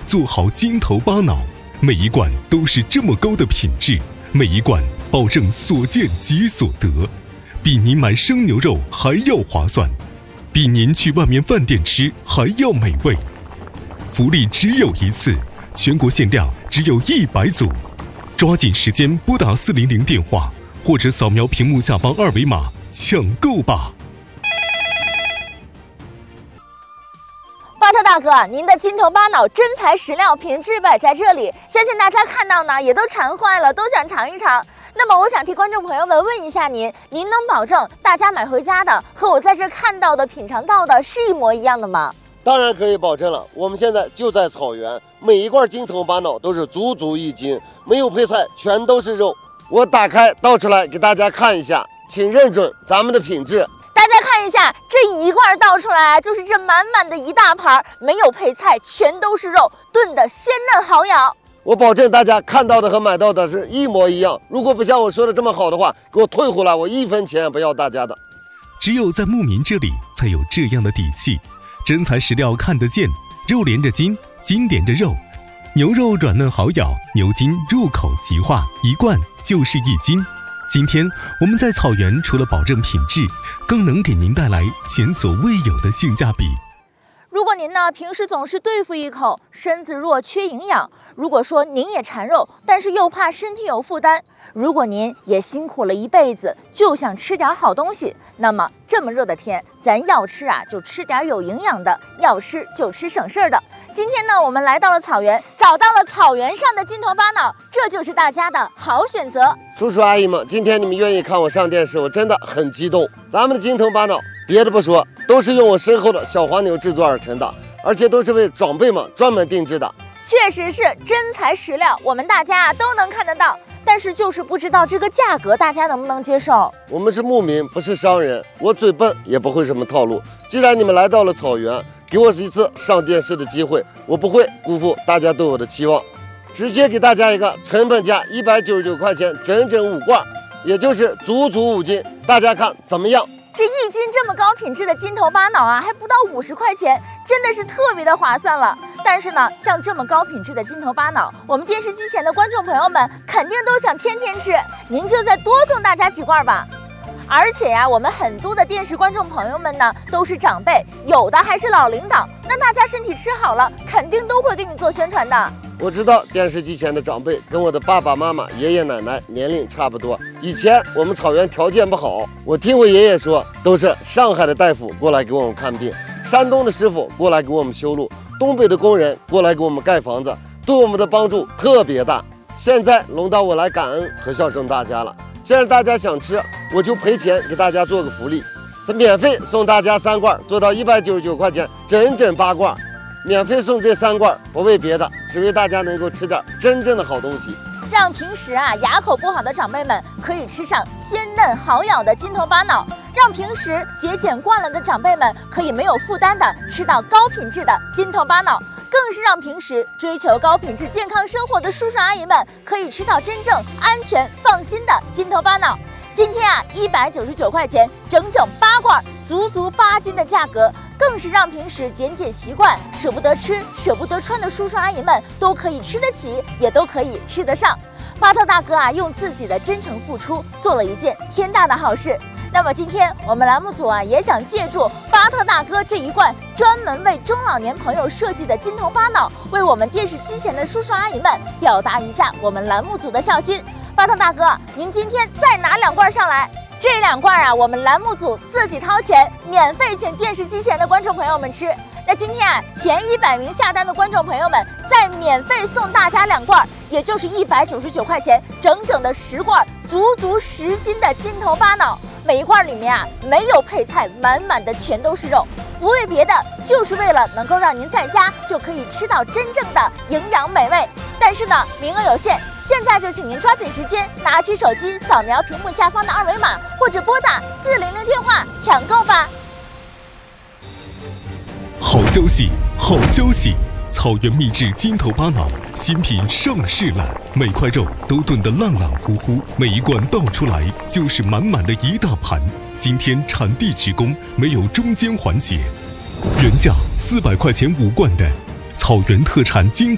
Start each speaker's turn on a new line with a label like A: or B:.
A: 做好筋头巴脑，每一罐都是这么高的品质，每一罐保证所见即所得，比您买生牛肉还要划算，比您去外面饭店吃还要美味。福利只有一次，全国限量只有100组，抓紧时间拨打400电话，或者扫描屏幕下方2维码抢购吧。
B: 巴特大哥，您的筋头巴脑真材实料，品质摆在这里，相信大家看到呢也都馋坏了，都想尝一尝。那么我想替观众朋友们问一下您能保证大家买回家的和我在这看到的品尝到的是一模一样的吗？
C: 当然可以保证了，我们现在就在草原，每一罐筋头巴脑都是足足1斤，没有配菜，全都是肉。我打开倒出来给大家看一下，请认准咱们的品质。
B: 大家看一下，这一罐倒出来就是这满满的一大盘，没有配菜，全都是肉，炖的鲜嫩好咬。
C: 我保证大家看到的和买到的是一模一样。如果不像我说的这么好的话，给我退回来，我1分钱也不要大家的。
A: 只有在牧民这里才有这样的底气，真材实料看得见，肉连着筋，筋连着肉，牛肉软嫩好咬，牛筋入口即化，一罐就是1斤。今天我们在草原除了保证品质，更能给您带来前所未有的性价比。
B: 如果您呢平时总是对付一口，身子弱缺营养；如果说您也馋肉，但是又怕身体有负担；如果您也辛苦了一辈子，就想吃点好东西，那么这么热的天，咱要吃就吃点有营养的，要吃就吃省事儿的。今天呢，我们来到了草原，找到了草原上的筋头巴脑，这就是大家的好选择。
C: 叔叔阿姨们，今天你们愿意看我上电视，我真的很激动。咱们的筋头巴脑，别的不说，都是用我身后的小黄牛制作而成的，而且都是为长辈们专门定制的。
B: 确实是真材实料，我们大家都能看得到，但是就是不知道这个价格大家能不能接受。
C: 我们是牧民，不是商人，我嘴笨也不会什么套路。既然你们来到了草原，给我一次上电视的机会，我不会辜负大家对我的期望，直接给大家一个成本价199块钱，整整5罐，也就是足足5斤，大家看怎么样？
B: 这1斤这么高品质的筋头巴脑还不到50块钱，真的是特别的划算了。但是呢，像这么高品质的筋头巴脑，我们电视机前的观众朋友们肯定都想天天吃，您就再多送大家几罐吧。而且我们很多的电视观众朋友们呢都是长辈，有的还是老领导，那大家身体吃好了，肯定都会给你做宣传的。
C: 我知道电视机前的长辈跟我的爸爸妈妈、爷爷奶奶年龄差不多。以前我们草原条件不好，我听我爷爷说，都是上海的大夫过来给我们看病，山东的师傅过来给我们修路，东北的工人过来给我们盖房子，对我们的帮助特别大。现在轮到我来感恩和孝顺大家了。既然大家想吃，我就赔钱给大家做个福利，咱免费送大家3罐，做到199块钱，整整8罐。免费送这3罐，不为别的，只为大家能够吃点真正的好东西，
B: 让平时牙口不好的长辈们可以吃上鲜嫩好咬的筋头巴脑，让平时节俭惯了的长辈们可以没有负担的吃到高品质的筋头巴脑，更是让平时追求高品质健康生活的叔叔阿姨们可以吃到真正安全放心的筋头巴脑。今天199块钱，整整8罐，足足8斤的价格，更是让平时减减习惯、舍不得吃、舍不得穿的叔叔阿姨们都可以吃得起，也都可以吃得上。巴特大哥用自己的真诚付出，做了一件天大的好事。那么今天我们栏目组也想借助巴特大哥这一罐专门为中老年朋友设计的筋头巴脑，为我们电视机前的叔叔阿姨们表达一下我们栏目组的孝心。巴特大哥，您今天再拿2罐上来，这2罐我们栏目组自己掏钱，免费请电视机前的观众朋友们吃。那今天前100名下单的观众朋友们，再免费送大家2罐，也就是199块钱，整整的10罐，足足10斤的筋头巴脑。每一罐里面没有配菜，满满的全都是肉，不为别的，就是为了能够让您在家就可以吃到真正的营养美味。但是呢，名额有限，现在就请您抓紧时间，拿起手机扫描屏幕下方的2维码，或者拨打400电话抢购吧。
A: 好消息，好消息！草原秘制筋头巴脑新品上市了，每块肉都炖得烂烂乎乎，每一罐倒出来就是满满的一大盘。今天产地直供，没有中间环节，原价400块钱5罐的草原特产筋